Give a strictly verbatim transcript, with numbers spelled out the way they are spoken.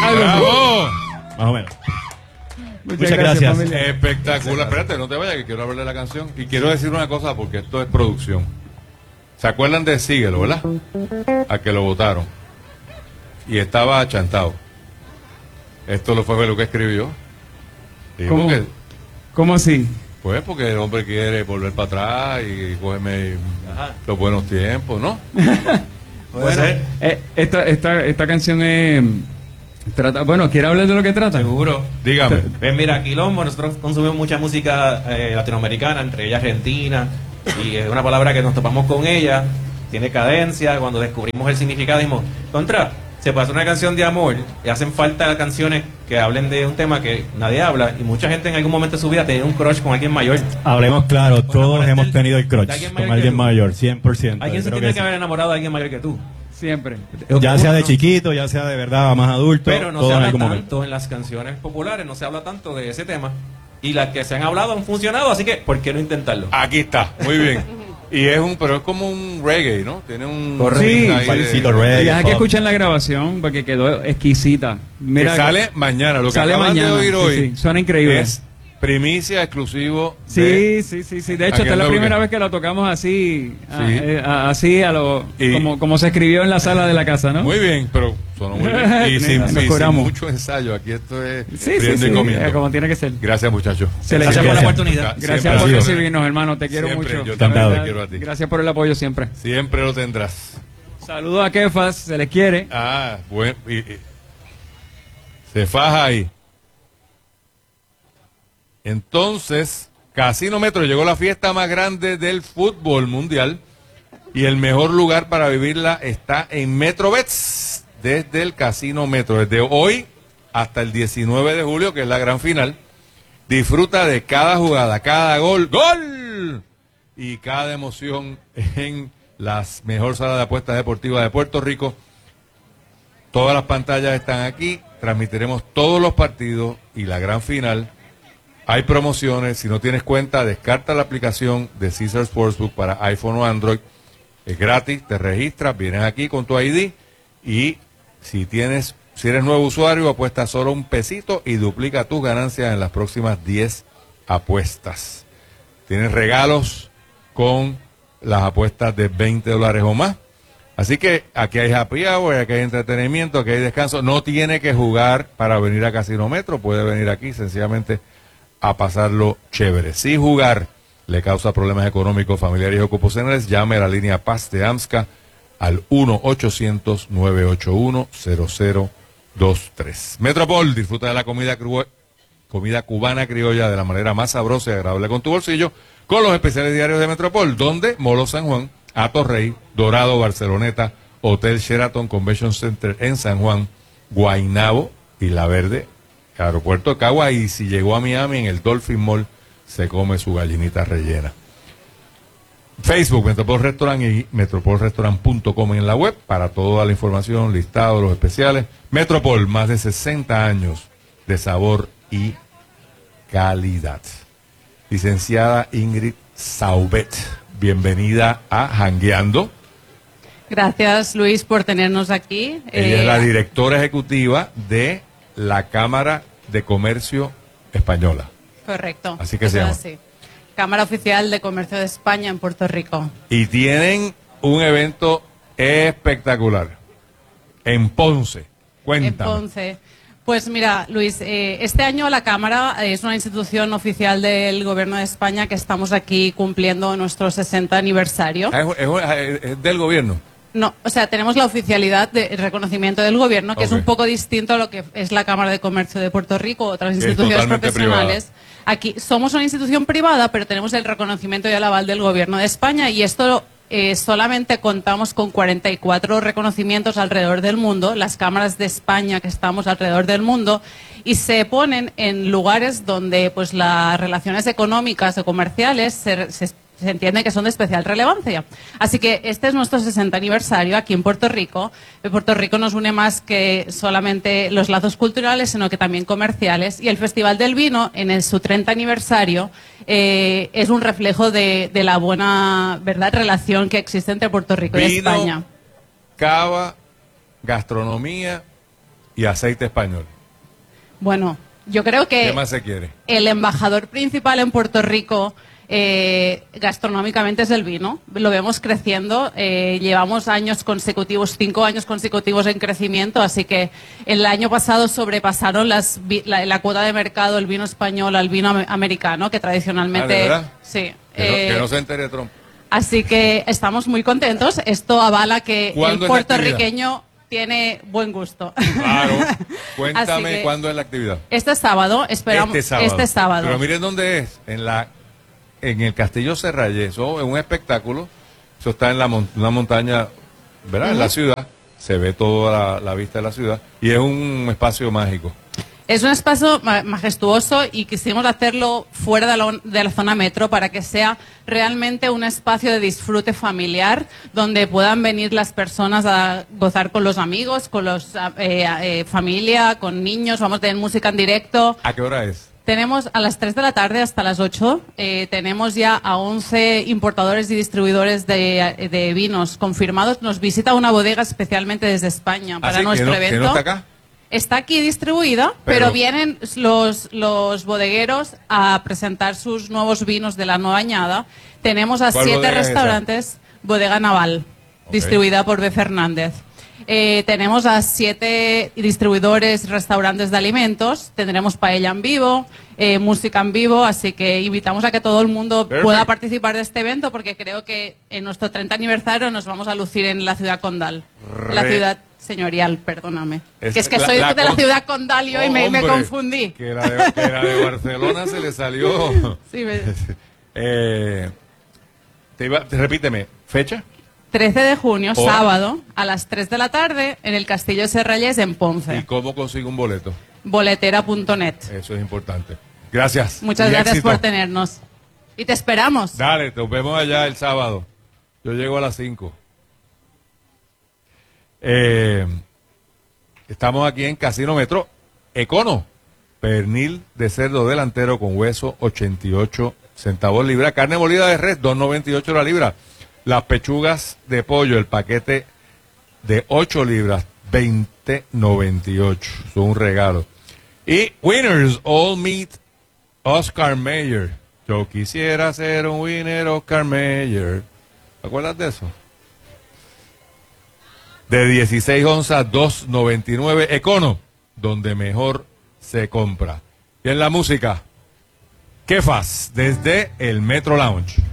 ¡Bravo! Más o menos. Muchas, Muchas gracias. gracias. Espectacular. Espérate, no te vayas, que quiero hablar de la canción. Y quiero decir una cosa, porque esto es producción. ¿Se acuerdan de Síguelo, verdad? A que lo votaron. Y estaba achantado. Esto lo fue lo que escribió. Y ¿Cómo? porque, ¿Cómo así? pues porque el hombre quiere volver para atrás y cogerme Ajá. los buenos tiempos, ¿no? Puede Bueno, ser. eh, esta, esta, esta canción es... Trata, bueno, ¿quiere hablar de lo que trata? Seguro. Dígame. Pues mira, Quilombo, nosotros consumimos mucha música eh, latinoamericana, entre ellas argentina, y es una palabra que nos topamos con ella, tiene cadencia, cuando descubrimos el significado dijimos, contra, se pasa una canción de amor, y hacen falta canciones que hablen de un tema que nadie habla, y mucha gente en algún momento de su vida tiene un crush con alguien mayor. Hablemos claro, Por todos enamorarte hemos del- tenido el crush de alguien con mayor alguien que tú. mayor, cien por ciento. Alguien yo se creo tiene que que haber sí. enamorado de alguien mayor que tú. Siempre. Ya sea de Uno- chiquito, ya sea de verdad más adulto, Pero no todo se en habla algún tanto momento. en las canciones populares, no se habla tanto de ese tema. Y las que se han hablado han funcionado, así que ¿por qué no intentarlo? Aquí está, muy bien. Y es un, pero es como un reggae, ¿no? Tiene un Correcto. ritmo Sí, ahí de- paisito Y reggae. deja que pop. escuchen la grabación porque quedó exquisita. Mira, que sale mañana. Lo que sale acaban mañana, de oír sí, hoy sí, suena increíble. es primicia exclusivo. Sí, de- sí, sí, sí. De hecho, esta Aquel es la doble. primera vez que la tocamos así, a- Sí. eh, a- así a lo Y- como, como se escribió en la sala de la casa, ¿no? Muy bien, pero sonó muy bien. Y sin, Nos y sin cobramos. mucho ensayo. Aquí esto es Sí, sí, friendo sí, y comiendo. eh, como tiene que ser. Gracias, muchachos. Se le Gracias por la Gracias. oportunidad. Gracias Siempre por lo- recibirnos, hermano. Te quiero Siempre, mucho. yo De también verdad, te quiero a ti. Gracias por el apoyo siempre. Siempre lo tendrás. Saludos a Kefas, se les quiere. Ah, bueno. Y, y- se faja ahí. Entonces, Casino Metro llegó la fiesta más grande del fútbol mundial y el mejor lugar para vivirla está en Metrobets, desde el Casino Metro. Desde hoy hasta el diecinueve de julio, que es la gran final, disfruta de cada jugada, cada gol, ¡gol! Y cada emoción en las mejor salas de apuestas deportivas de Puerto Rico. Todas las pantallas están aquí, transmitiremos todos los partidos y la gran final. Hay promociones, si no tienes cuenta, descarta la aplicación de Caesar Sportsbook para iPhone o Android. Es gratis, te registras, vienes aquí con tu I D y si tienes, si eres nuevo usuario, apuesta solo un pesito y duplica tus ganancias en las próximas diez apuestas. Tienes regalos con las apuestas de veinte dólares o más. Así que aquí hay happy hour, aquí hay entretenimiento, aquí hay descanso. No tiene que jugar para venir a Casino Metro, puede venir aquí sencillamente a pasarlo chévere. Si jugar le causa problemas económicos, familiares y ocupacionales, llame a la línea Paz de AMSCA al uno ochocientos, nueve ocho uno, cero cero dos tres. Metropol, disfruta de la comida, cru- comida cubana criolla de la manera más sabrosa y agradable con tu bolsillo, con los especiales diarios de Metropol, donde Molo San Juan, Atorrey, Dorado, Barceloneta, Hotel Sheraton Convention Center en San Juan, Guaynabo y La Verde, Aeropuerto de Cagua, y si llegó a Miami, en el Dolphin Mall se come su gallinita rellena. Facebook, Metropol Restaurant y metropol restaurant punto com en la web para toda la información, listado, los especiales. Metropol, más de sesenta años de sabor y calidad. Licenciada Ingrid Saubet, bienvenida a Jangueando. Gracias, Luis, por tenernos aquí. Ella Eh, es la directora ejecutiva de la Cámara de Comercio Española. Correcto. Así que eso se llama. es así. Cámara Oficial de Comercio de España en Puerto Rico. Y tienen un evento espectacular en Ponce. Cuéntame. En Ponce. Pues mira, Luis, eh, este año la Cámara es una institución oficial del Gobierno de España que estamos aquí cumpliendo nuestro sesenta aniversario. Ah, Es, es- es del gobierno. No, o sea, tenemos la oficialidad de reconocimiento del gobierno, que es Ok. un poco distinto a lo que es la Cámara de Comercio de Puerto Rico o otras Que es instituciones totalmente profesionales. Aquí somos una institución privada, pero tenemos el reconocimiento y el aval del gobierno de España y esto eh, solamente contamos con cuarenta y cuatro reconocimientos alrededor del mundo, las cámaras de España que estamos alrededor del mundo, y se ponen en lugares donde pues las relaciones económicas o comerciales se, se se entiende que son de especial relevancia. Así que este es nuestro sesenta aniversario aquí en Puerto Rico. Puerto Rico nos une más que solamente los lazos culturales, sino que también comerciales. Y el Festival del Vino, en el, su treinta aniversario, eh, es un reflejo de, de la buena verdad relación que existe entre Puerto Rico y Vino, España. cava, gastronomía y aceite español. Bueno, yo creo que ¿Qué más se quiere? el embajador principal en Puerto Rico eh, gastronómicamente es el vino. Lo vemos creciendo. Eh, llevamos años consecutivos, cinco años consecutivos en crecimiento, así que el año pasado sobrepasaron las, vi- la, la cuota de mercado el vino español al vino am- americano, que tradicionalmente... Ah, ¿de verdad? Sí. Que, no, eh, que no se entere Trump. Así que estamos muy contentos. Esto avala que el ¿Cuándo es la puertorriqueño tiene buen gusto. Claro. Así Cuéntame que- cuándo es la actividad. Este sábado, esperamos. Este sábado. Este sábado. Pero miren dónde es, en la en el Castillo Serrayes. Eso es un espectáculo. Eso está en la mon- una montaña, ¿verdad? En la ciudad. Se ve toda la, la vista de la ciudad. Y es un espacio mágico. Es un espacio ma- majestuoso y quisimos hacerlo fuera de la, de la zona metro para que sea realmente un espacio de disfrute familiar donde puedan venir las personas a gozar con los amigos, con los ah, eh, eh, familia, con niños. Vamos a tener música en directo. ¿A qué hora es? Tenemos a las tres de la tarde hasta las ocho. Eh, tenemos ya a once importadores y distribuidores de, de vinos confirmados. Nos visita una bodega especialmente desde España para Así nuestro que no, evento. que no está acá. Está aquí distribuida, pero, Pero- vienen los, los bodegueros a presentar sus nuevos vinos de la nueva añada. Tenemos a ¿Cuál siete bodega es esa? restaurantes, Bodega Naval, Ok. distribuida por B. Fernández. Eh, tenemos a siete distribuidores, restaurantes de alimentos. Tendremos paella en vivo, eh, música en vivo, así que invitamos a que todo el mundo Perfecto. pueda participar de este evento porque creo que en nuestro treinta aniversario nos vamos a lucir en la ciudad condal. La Re- ciudad señorial, perdóname. Es- que es que la- soy la de la con- ciudad condal y hoy Oh, me, me hombre, confundí. Que era, de, que era de Barcelona se le salió. Sí, me- Eh, te iba, te- repíteme, ¿fecha? trece de junio, Hora. sábado, a las tres de la tarde, en el Castillo de Serrayes en ¿Y Ponce. cómo consigo un boleto? boletera punto net. Eso es importante. Gracias. Muchas Y gracias éxito. por tenernos. Y te esperamos. Dale, nos vemos allá el sábado. Yo llego a las cinco. Eh, estamos aquí en Casino Metro Econo. Pernil de cerdo delantero con hueso, ochenta y ocho centavos libra. Carne molida de res, dos noventa y ocho la libra. Las pechugas de pollo, el paquete de ocho libras, veinte noventa y ocho. Son un regalo. Y Winners All Meat Oscar Mayer. Yo quisiera ser un winner Oscar Mayer. ¿Te acuerdas de eso? De dieciséis onzas, dos noventa y nueve. Econo, donde mejor se compra. Y en la música, Kefas, desde el Metro Lounge.